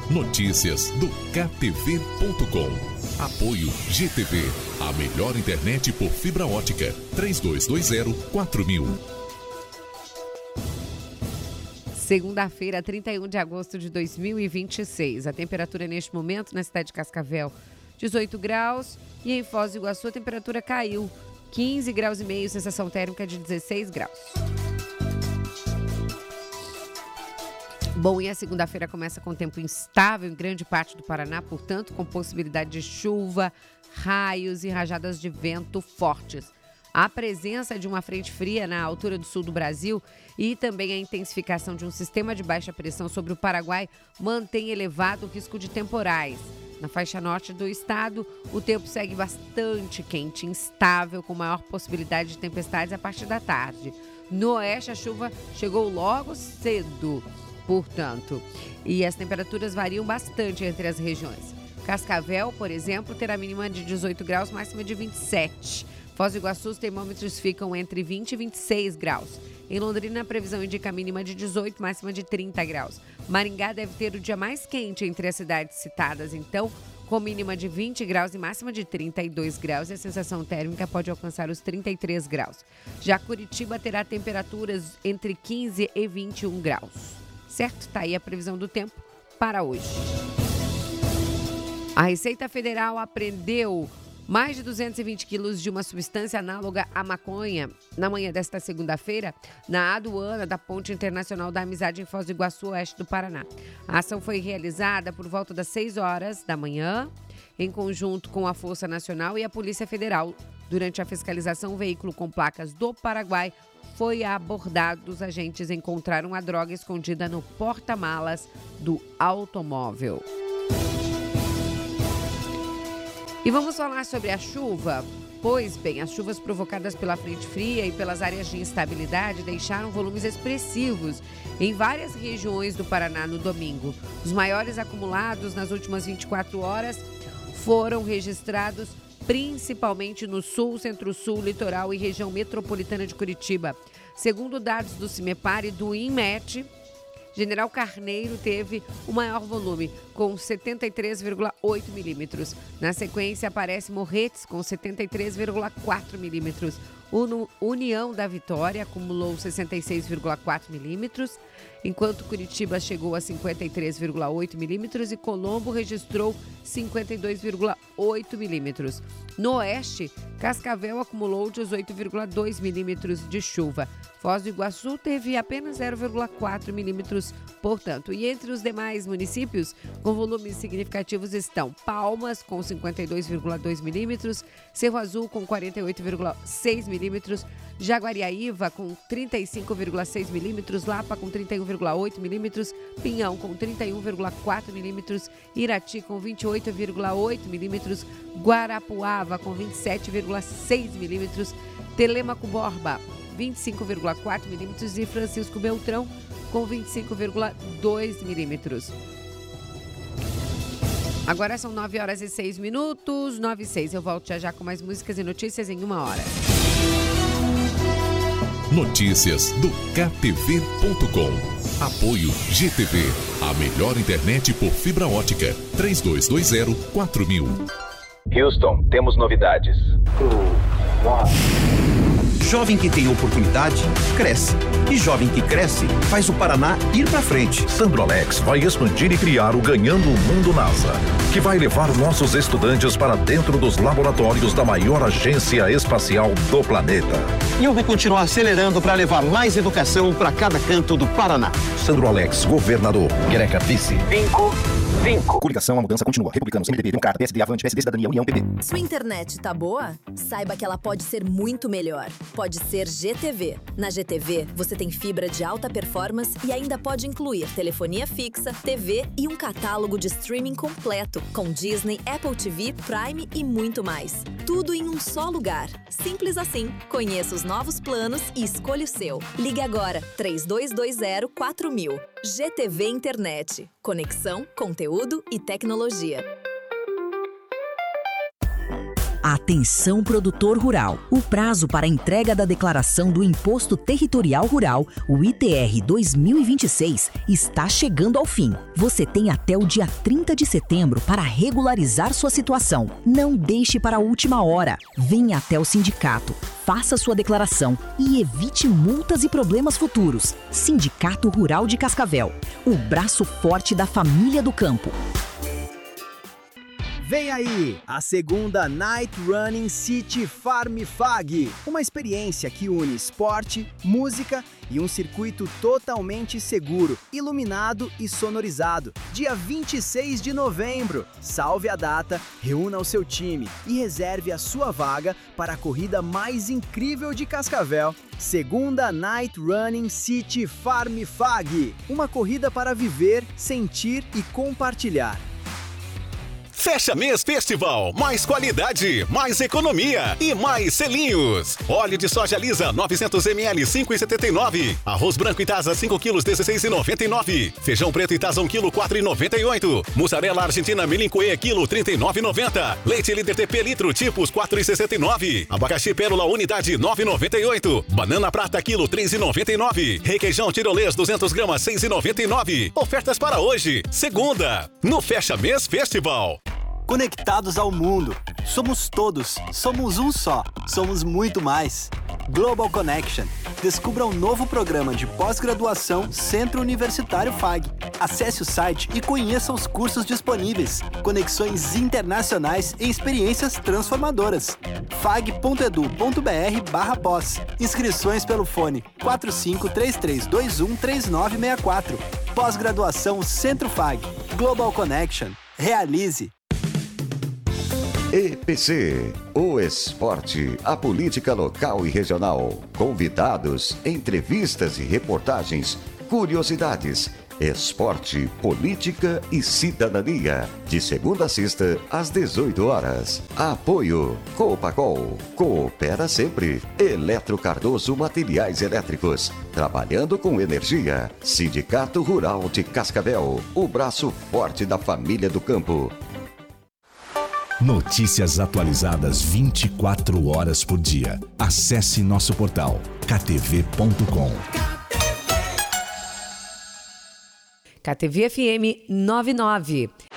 Notícias do KTV.com. Apoio GTV, a melhor internet por fibra ótica. 3220-4000. Segunda-feira, 31 de agosto de 2026. A temperatura neste momento na cidade de Cascavel, 18 graus. E em Foz do Iguaçu a temperatura caiu, 15 graus e meio, sensação térmica de 16 graus. Bom, e a segunda-feira começa com tempo instável em grande parte do Paraná, portanto, com possibilidade de chuva, raios e rajadas de vento fortes. A presença de uma frente fria na altura do sul do Brasil e também a intensificação de um sistema de baixa pressão sobre o Paraguai mantém elevado o risco de temporais. Na faixa norte do estado, o tempo segue bastante quente e instável, com maior possibilidade de tempestades a partir da tarde. No oeste, a chuva chegou logo cedo, portanto, e as temperaturas variam bastante entre as regiões. Cascavel, por exemplo, terá mínima de 18 graus, máxima de 27. Foz do Iguaçu, os termômetros ficam entre 20 e 26 graus. Em Londrina, a previsão indica a mínima de 18, máxima de 30 graus. Maringá deve ter o dia mais quente entre as cidades citadas, então, com mínima de 20 graus e máxima de 32 graus, e a sensação térmica pode alcançar os 33 graus. Já Curitiba terá temperaturas entre 15 e 21 graus. Certo? Está aí a previsão do tempo para hoje. A Receita Federal apreendeu mais de 220 quilos de uma substância análoga à maconha na manhã desta segunda-feira, na aduana da Ponte Internacional da Amizade em Foz do Iguaçu, oeste do Paraná. A ação foi realizada por volta das 6 horas da manhã, em conjunto com a Força Nacional e a Polícia Federal. Durante a fiscalização, um veículo com placas do Paraguai foi abordado. Os agentes encontraram a droga escondida no porta-malas do automóvel. E vamos falar sobre a chuva? Pois bem, as chuvas provocadas pela frente fria e pelas áreas de instabilidade deixaram volumes expressivos em várias regiões do Paraná no domingo. Os maiores acumulados nas últimas 24 horas foram registrados principalmente no sul, centro-sul, litoral e região metropolitana de Curitiba. Segundo dados do CIMEPAR e do INMET, General Carneiro teve o maior volume, com 73,8 milímetros. Na sequência, aparece Morretes, com 73,4 milímetros. União da Vitória acumulou 66,4 milímetros, enquanto Curitiba chegou a 53,8 milímetros e Colombo registrou 52,8 milímetros. No oeste, Cascavel acumulou 18,2 milímetros de chuva. Foz do Iguaçu teve apenas 0,4 milímetros, portanto. E entre os demais municípios, com volumes significativos estão Palmas, com 52,2 milímetros, Cerro Azul, com 48,6 milímetros, Jaguariaíva, com 35,6 milímetros, Lapa, com 31,8 milímetros, Pinhão, com 31,4 milímetros, Irati, com 28,8 milímetros, Guarapuava, com 27,6 milímetros, Telêmaco Borba, 25,4 milímetros e Francisco Beltrão, com 25,2 milímetros. Agora são 9 horas e 6 minutos, 9 e 6. Eu volto já com mais músicas e notícias em 1 hora. Notícias do KTV.com. Apoio GTV, a melhor internet por fibra ótica. 3220-4000. Houston, temos novidades. Jovem que tem oportunidade, cresce. E jovem que cresce, faz o Paraná ir pra frente. Sandrolex vai expandir e criar o Ganhando o Mundo NASA, que vai levar nossos estudantes para dentro dos laboratórios da maior agência espacial do planeta. E eu vou continuar acelerando para levar mais educação para cada canto do Paraná. Sandrolex, governador. Greca, vice. 5. Coligação, a mudança continua. Republicanos, MDB, Democrata, PSD, Avante, PSD, Cidadania, União, PP. Sua internet tá boa? Saiba que ela pode ser muito melhor. Pode ser GTV. Na GTV, você tem fibra de alta performance e ainda pode incluir telefonia fixa, TV e um catálogo de streaming completo, com Disney, Apple TV, Prime e muito mais. Tudo em um só lugar. Simples assim. Conheça os novos planos e escolha o seu. Ligue agora, 3220-4000. GTV Internet. Conexão, conteúdo e tecnologia. Atenção, produtor rural. O prazo para a entrega da declaração do Imposto Territorial Rural, o ITR 2026, está chegando ao fim. Você tem até o dia 30 de setembro para regularizar sua situação. Não deixe para a última hora. Venha até o sindicato, faça sua declaração e evite multas e problemas futuros. Sindicato Rural de Cascavel, o braço forte da família do campo. Vem aí, a segunda Night Running City Farm Fag, uma experiência que une esporte, música e um circuito totalmente seguro, iluminado e sonorizado. Dia 26 de novembro. Salve a data, reúna o seu time e reserve a sua vaga para a corrida mais incrível de Cascavel. Segunda Night Running City Farm Fag, uma corrida para viver, sentir e compartilhar. Fecha Mês Festival, mais qualidade, mais economia e mais selinhos. Óleo de soja lisa 900 ml 5,79. Arroz branco Itasa 5 kg 16,99. Feijão preto Itasa 1 kg 4,98. Mussarela argentina Melincoe quilo 39,90. Leite líder TP litro tipos 4,69. Abacaxi pérola unidade 9,98. Banana prata quilo 3,99. Requeijão tirolês 200 gramas 6,99. Ofertas para hoje, segunda, no Fecha Mês Festival. Conectados ao mundo. Somos todos. Somos um só. Somos muito mais. Global Connection. Descubra um novo programa de pós-graduação Centro Universitário FAG. Acesse o site e conheça os cursos disponíveis. Conexões internacionais e experiências transformadoras. fag.edu.br/pós. Inscrições pelo fone 4533213964. Pós-graduação Centro FAG. Global Connection. Realize. EPC, o esporte, a política local e regional, convidados, entrevistas e reportagens, curiosidades, esporte, política e cidadania, de segunda a sexta às 18 horas. Apoio Copacol, coopera sempre. Eletro Cardoso Materiais Elétricos, trabalhando com energia. Sindicato Rural de Cascavel, o braço forte da família do campo. Notícias atualizadas 24 horas por dia. Acesse nosso portal ktv.com. KTV FM 99.